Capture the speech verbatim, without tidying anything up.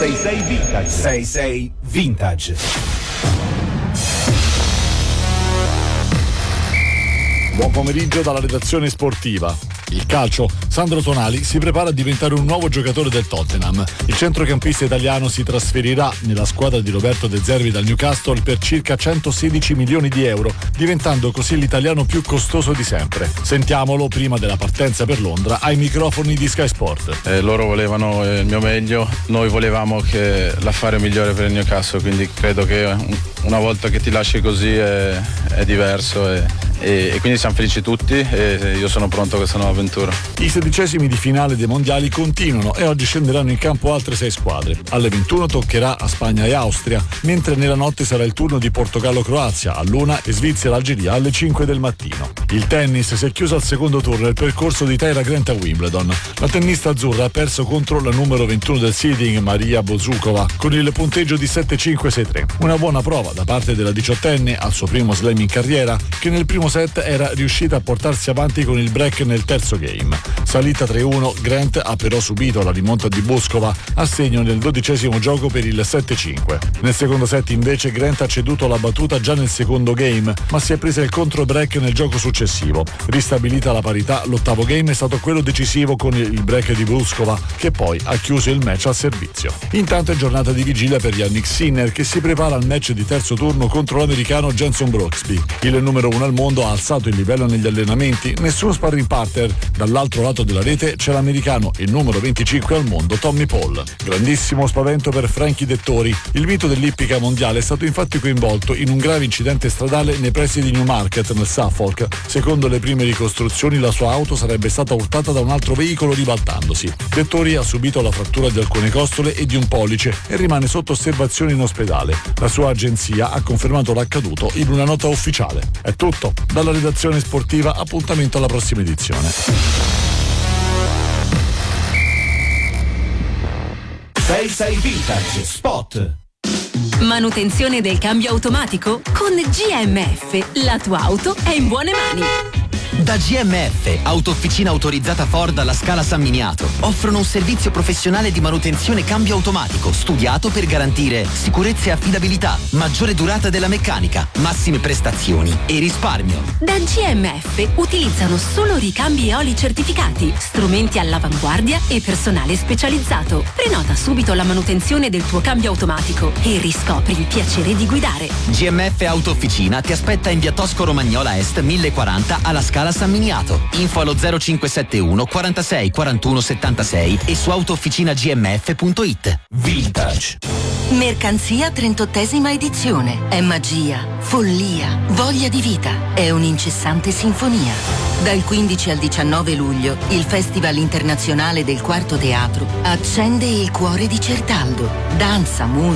sei sei Vintage. sei sei Vintage. Buon pomeriggio dalla redazione sportiva. Il calcio, Sandro Tonali si prepara a diventare un nuovo giocatore del Tottenham. Il centrocampista italiano si trasferirà nella squadra di Roberto De Zerbi dal Newcastle per circa centosedici milioni di euro, diventando così l'italiano più costoso di sempre. Sentiamolo prima della partenza per Londra ai microfoni di Sky Sport. Eh, loro volevano il mio meglio, noi volevamo che l'affare migliore per il Newcastle, quindi credo che una volta che ti lasci così è, è diverso e, e, e quindi siamo felici tutti e io sono pronto a questa nuova avventura. I sedicesimi di finale dei mondiali continuano e oggi scenderanno in campo altre sei squadre. Alle ventuno toccherà a Spagna e Austria, mentre nella notte sarà il turno di Portogallo-Croazia all'una e Svizzera-Algeria alle cinque del mattino. Il tennis si è chiuso al secondo turno il percorso di Tyra Grant a Wimbledon. La tennista azzurra ha perso contro la numero ventuno del seeding Maria Bozukova con il punteggio di sette cinque sei tre. Una buona prova da parte della diciottenne al suo primo slam in carriera, che nel primo set era riuscita a portarsi avanti con il break nel terzo game. Salita tre uno, Grant ha però subito la rimonta di Boskova a segno nel dodicesimo gioco per il sette cinque. Nel secondo set invece Grant ha ceduto la battuta già nel secondo game, ma si è presa il contro break nel gioco successivo. Ristabilita la parità, l'ottavo game è stato quello decisivo con il break di Boskova, che poi ha chiuso il match al servizio. Intanto è giornata di vigilia per Yannick Sinner, che si prepara al match di terzo turno contro l'americano Jenson Brooksby. Il numero uno al mondo ha alzato il livello negli allenamenti, nessuno sparring partner. Dall'altro lato della rete c'è l'americano e numero venticinque al mondo Tommy Paul. Grandissimo spavento per Frankie Dettori. Il mito dell'ippica mondiale è stato infatti coinvolto in un grave incidente stradale nei pressi di Newmarket nel Suffolk. Secondo le prime ricostruzioni la sua auto sarebbe stata urtata da un altro veicolo ribaltandosi. Dettori ha subito la frattura di alcune costole e di un pollice e rimane sotto osservazione in ospedale. La sua agenzia ha confermato l'accaduto in una nota ufficiale. È tutto. Dalla redazione sportiva, appuntamento alla prossima edizione. sei sei Vintage Spot. Manutenzione del cambio automatico? Con G M F la tua auto è in buone mani. Da G M F, autofficina autorizzata Ford alla Scala San Miniato, offrono un servizio professionale di manutenzione cambio automatico studiato per garantire sicurezza e affidabilità, maggiore durata della meccanica, massime prestazioni e risparmio. Da G M F utilizzano solo ricambi e oli certificati, strumenti all'avanguardia e personale specializzato. Prenota subito la manutenzione del tuo cambio automatico e riscopri il piacere di guidare. G M F Autofficina ti aspetta in via Tosco Romagnola Est mille quaranta alla Scala San Miniato. Info allo zero cinque sette uno quarantasei quarantuno settantasei e su autofficina g m f punto i t. Vintage. Mercanzia trentottesima edizione. È magia, follia, voglia di vita. È un'incessante sinfonia. Dal quindici al diciannove luglio, il Festival Internazionale del Quarto Teatro accende il cuore di Certaldo. Danza, musica,